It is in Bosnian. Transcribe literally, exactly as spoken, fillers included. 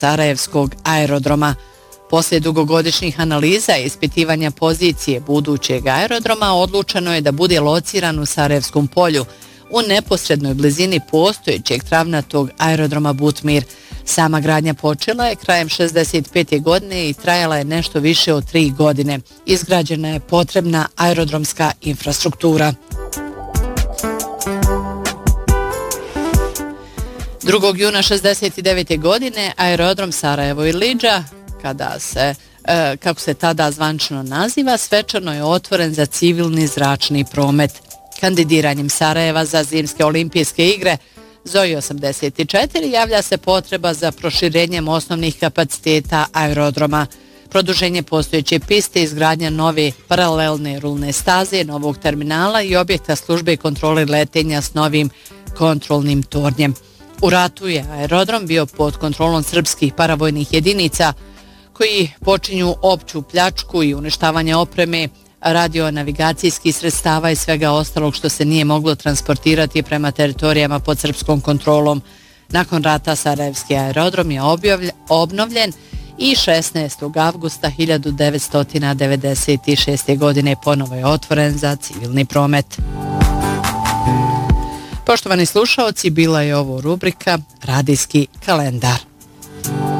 Sarajevskog aerodroma. Poslije dugogodišnjih analiza i ispitivanja pozicije budućeg aerodroma odlučeno je da bude lociran u Sarajevskom polju, u neposrednoj blizini postojećeg travnatog aerodroma Butmir. Sama gradnja počela je krajem šezdeset pete godine i trajala je nešto više od tri godine. Izgrađena je potrebna aerodromska infrastruktura. drugog juna šezdeset devete godine aerodrom Sarajevo Ilidža, kada se, e, kako se tada zvančno naziva, svečano je otvoren za civilni zračni promet. Kandidiranjem Sarajeva za zimske olimpijske igre Zoji osamdeset četiri javlja se potreba za proširenjem osnovnih kapaciteta aerodroma. Produženje postojeće piste, izgradnja nove paralelne rulne staze, novog terminala i objekta službe kontrole letenja s novim kontrolnim tornjem. U ratu je aerodrom bio pod kontrolom srpskih paravojnih jedinica koji počinju opću pljačku i uništavanje opreme, radionavigacijskih sredstava i svega ostalog što se nije moglo transportirati prema teritorijama pod srpskom kontrolom. Nakon rata Sarajevski aerodrom je obnovljen i šesnaestog avgusta hiljadu devetsto devedeset šeste. godine ponovo je otvoren za civilni promet. Poštovani slušaoci, bila je ovo rubrika Radijski kalendar.